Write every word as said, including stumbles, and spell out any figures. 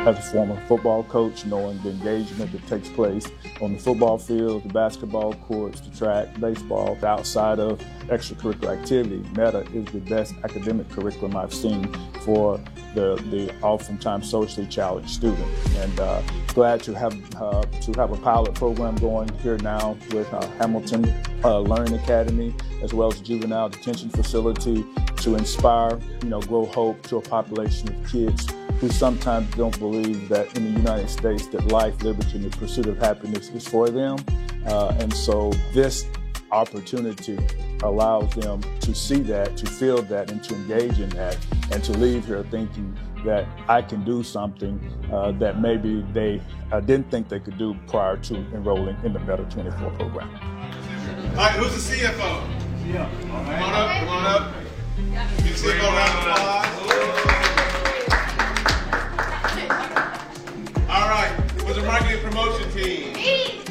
as a former football coach, knowing the engagement that takes place on the football field, the basketball courts, the track, baseball, outside of extracurricular activity, META is the best academic curriculum I've seen for the, the oftentimes socially challenged student. And uh, glad to have uh, to have a pilot program going here now with uh, Hamilton uh, Learning Academy, as well as a juvenile detention facility, to inspire, you know, grow hope to a population of kids who sometimes don't believe that in the United States that life, liberty, and the pursuit of happiness is for them. Uh, and so this opportunity allows them to see that, to feel that, and to engage in that, and to leave here thinking that I can do something uh, that maybe they uh, didn't think they could do prior to enrolling in the META twenty-four program. All right, who's the C F O? Yeah. Come on up, come on up. Give the C F O a round of applause. All right, what's the marketing promotion team?